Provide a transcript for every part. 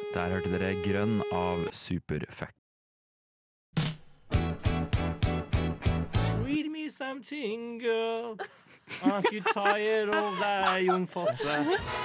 Der hørte dere Grønn av Superfuck. Read me something, girl. Aren't you tired of that, Jon Fosse?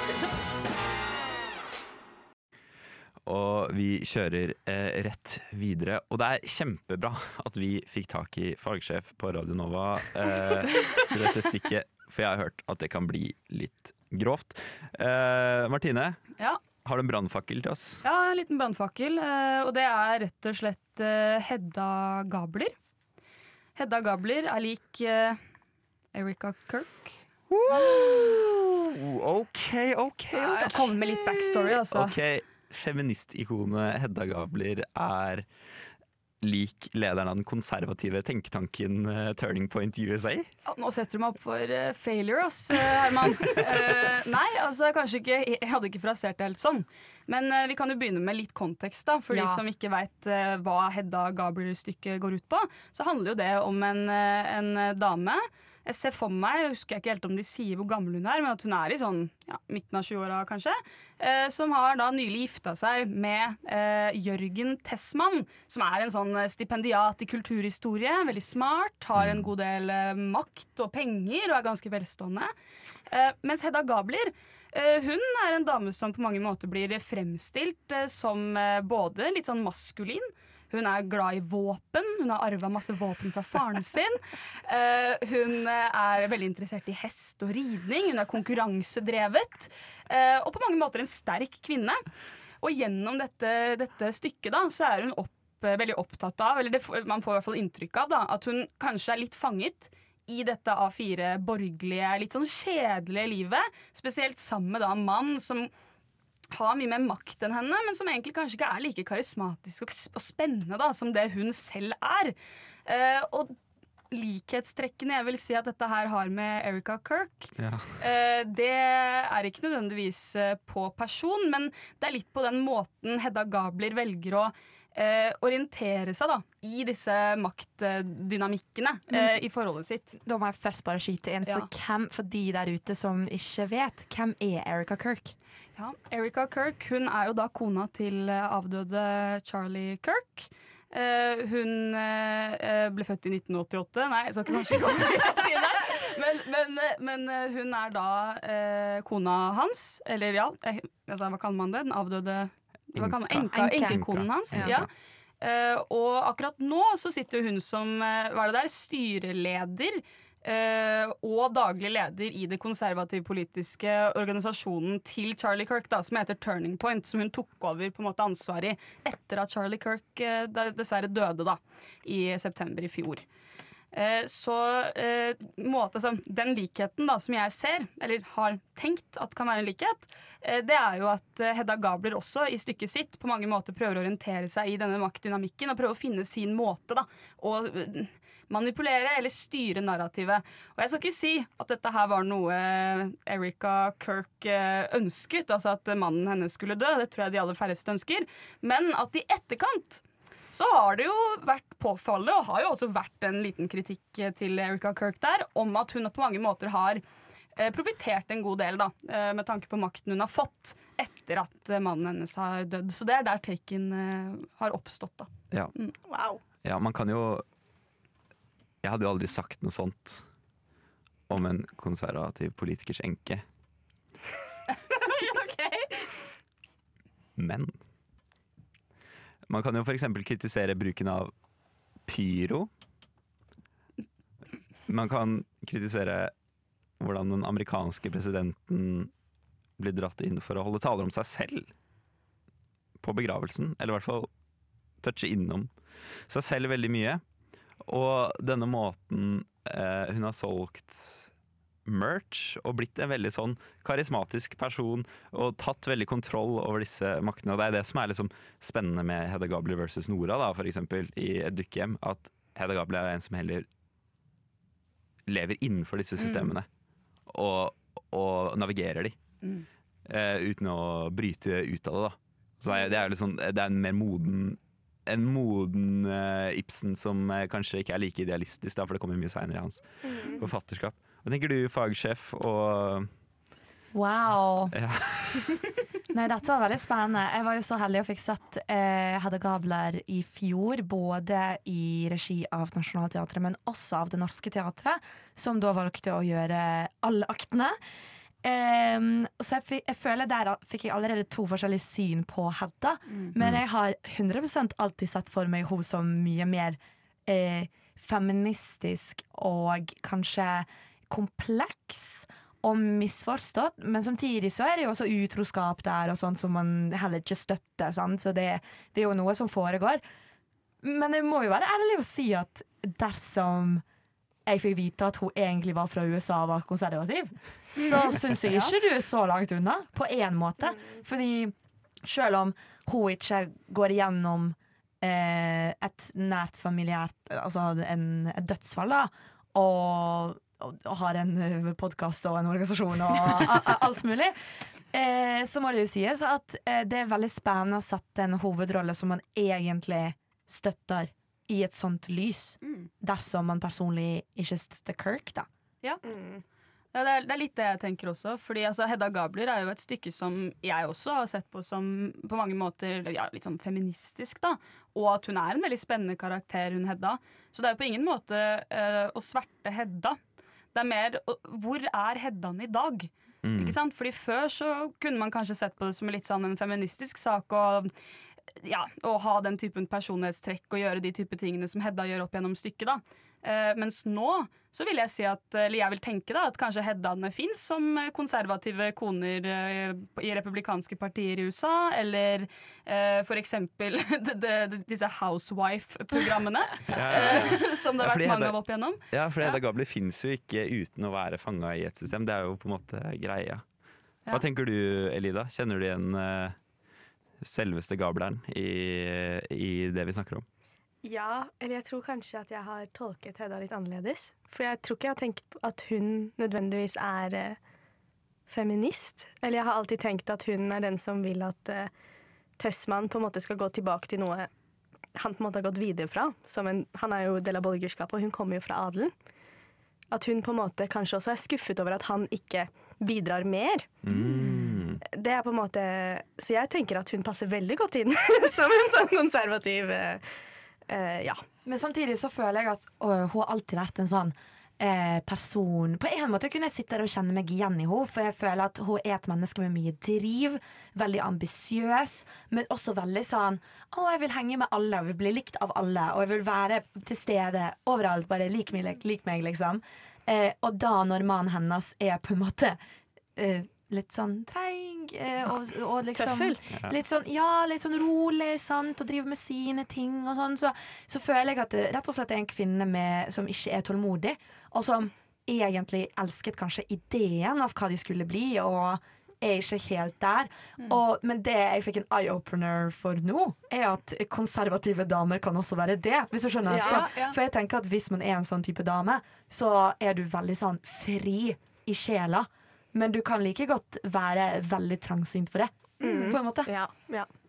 Og vi kjører rett videre. Og det er kjempebra at vi fikk tak i fagsjef på Radio Nova til dette stikket, for jeg har hørt at det kan bli litt grovt. Martine, Ja. har du en brannfakkel til oss? Ja, en liten brannfakkel, og det er rett og slett Hedda Gabler. Hedda Gabler er lik Erica Kirk. OK. Jeg skal komme med litt backstory, altså. Ok, feministikonet Hedda Gabler er lik lederen av den konservative tenketanken Turning Point USA. Ja, nå setter du meg opp for failure, ass, Herman. Nei, altså kanskje ikke. Jeg hadde ikke frasert det helt sånn. Men vi kan jo begynne med litt kontekst, da. For de som ikke vet hva Hedda Gabler-stykket går ut på, så handler jo det om en dame. Jeg ser for meg, jeg husker ikke helt om de sier hvor gammel hun er, men at hun er i sånn midten av 20-åra kanskje, som har da nylig gifta seg med Jørgen Tessmann, som er en sånn stipendiat i kulturhistorie, veldig smart, har en god del makt og penger og er ganske velstående. Mens Hedda Gabler, hun er en dame som på mange måter blir fremstilt som både litt sånn maskulin. Hun er glad i våpen, hun har arvet masse våpen fra faren sin. Hun er veldig interessert i hest og ridning, hun er konkurransedrevet, og på mange måter en sterk kvinne. Og gjennom dette stykket da, så er hun veldig opptatt av, eller man får i hvert fall inntrykk av da, at hun kanskje er litt fanget i dette A4 borgerlige, litt sånn kjedelige livet, spesielt sammen med da en mann som har mye mer makt enn henne, men som egentlig kanskje ikke er like karismatisk og spennende da, som det hun selv er. Og likhetstrekkene jeg vil si at dette her har med Erica Kirk, det er ikke nødvendigvis på person, men det er litt på den måten Hedda Gabler velger å orientere seg da, i disse maktdynamikkene i forholdet sitt. Da må jeg først bare skyte inn, for de der ute som ikke vet, hvem er Erica Kirk? Ja, Erica Kirk, hun er jo da kona til avdøde Charlie Kirk. Hun ble født i 1988. Nei, jeg skal kanskje ikke komme litt til det. Men hun er da kona hans, eller hva kaller man det? Den avdøde enkekonen hans. Ja. Og akkurat nå så sitter hun som styreleder og daglig leder i det konservative politiske organisasjonen til Charlie Kirk, da, som heter Turning Point, som hun tok over på en måte ansvaret i etter at Charlie Kirk dessverre døde da, i september i fjor. Den likheten da, som jeg ser, eller har tenkt at kan være en likhet, det er jo at Hedda Gabler også i stykket sitt på mange måter prøver å orientere seg i denne maktdynamikken og prøver å finne sin måte da, og manipulere eller styre narrativet. Og jeg skal ikke si at dette her var noe Erica Kirk ønsket, altså at mannen hennes skulle dø, det tror jeg de aller færreste ønsker, men at i etterkant så har det jo vært påfallende, og har jo også vært en liten kritikk til Erica Kirk der, om at hun på mange måter har profitert en god del da, med tanke på makten hun har fått etter at mannen hennes har dødd. Så det er der taken har oppstått da. Ja. Wow. Ja, man kan jo Jeg hadde jo aldri sagt noe sånt om en konservativ politikers enke. Men man kan jo for eksempel kritisere bruken av pyro. Man kan kritisere hvordan den amerikanske presidenten blir dratt inn for å holde taler om seg selv på begravelsen, eller i hvert fall touche innom seg selv veldig mye. Og denne måten hun har solgt merch og blitt en veldig sånn karismatisk person og tatt veldig kontroll over disse maktene. Og det er det som er liksom spennende med Hedda Gabler versus Nora, da, for eksempel, i Et dukkehjem. At Hedda Gabler er en som heller lever innenfor disse systemene og navigerer de uten å bryte ut av det, da. Så det er liksom, det er en mer moden Ibsen som kanskje ikke er like idealistisk, da, for det kommer mye senere i hans forfatterskap. Hva tenker du, fagsjef og Wow. Ja. Nei, dette var veldig spennende. Jeg var jo så heldig og fikk sett Hedda Gabler i fjor, både i regi av Nationaltheatret, men også av Det Norske Teatret, som da valgte å gjøre alle aktene. Så jeg føler der fikk jeg allerede 2 forskjellige syn på Hedda, men jeg har 100% alltid sett for meg hun som mye mer feministisk og kanskje kompleks og misforstått, men samtidig så er det jo også utroskap der og sånn som man heller ikke støtter, sant? Så det er jo noe som foregår. Men jeg må jo være ærlig å si at dersom jeg fikk vite at hun egentlig var fra USA og var konservativ, så synes jeg ikke du er så langt unna, på en måte. Fordi selv om hun ikke går igjennom et nært familiært, altså et dødsfall da, og har en podcast og en organisasjon og alt mulig, så må det jo sies at det er veldig spennende å sette en hovedrolle som man egentlig støtter i et sånt lys, dersom man personlig ikke støtter Kirk, da. Ja. Ja, det er litt det jeg tenker også. Fordi altså, Hedda Gabler er jo et stykke som jeg også har sett på som på mange måter litt sånn feministisk, da. Og at hun er en veldig spennende karakter, hun Hedda. Så det er jo på ingen måte å sverte Hedda. Det er mer hvor er Heddan i dag? Ikke sant? Fordi før så kunne man kanskje sett på det som litt sånn en feministisk sak og ha den typen personlighetstrekk og gjøre de type tingene som Hedda gjør opp gjennom stykket, da. Mens nå så vil jeg si eller jeg vil tenke da, at kanskje Heddaene finnes som konservative koner i republikanske partier i USA, eller for eksempel disse Housewife-programmene som det har vært mange av opp igjennom. Ja, for Hedda Gabler finnes jo ikke uten å være fanget i et system. Det er jo på en måte greia. Hva tenker du, Elida? Kjenner du igjen selveste Gableren i det vi snakker om? Ja, eller jeg tror kanskje at jeg har tolket Hedda litt annerledes. For jeg tror ikke jeg har tenkt at hun nødvendigvis er feminist. Eller jeg har alltid tenkt at hun er den som vil at Tessmann på en måte skal gå tilbake til noe han på en måte har gått videre fra. Han er jo del av borgerskapet, og hun kommer jo fra adelen. At hun på en måte kanskje også er skuffet over at han ikke bidrar mer. Det er på en måte... Så jeg tenker at hun passer veldig godt inn som en sånn konservativ... Men samtidig så føler jeg at hun har alltid vært en sånn person. På en måte kunne jeg sitte der og kjenne meg igjen i henne, for jeg føler at hun er et menneske med mye driv, veldig ambisiøs, men også veldig sånn jeg vil henge med alle, og vil bli likt av alle, og jeg vil være til stede overalt, bare lik meg liksom. Og da når mannen hennes er på en måte litt sånn treig og liksom litt sånn rolig, sant, og driver med sine ting og sånn, så føler jeg at det rett og slett er en kvinne som ikke er tålmodig, og som egentlig elsket kanskje ideen av hva de skulle bli, og er ikke helt der. Men det jeg fikk en eye-opener for nå, er at konservative damer kan også være det, hvis du skjønner. For jeg tenker at hvis man er en sånn type dame, så er du veldig sånn fri i sjela. Men du kan like godt være veldig trangsynt for det, på en måte. Ja.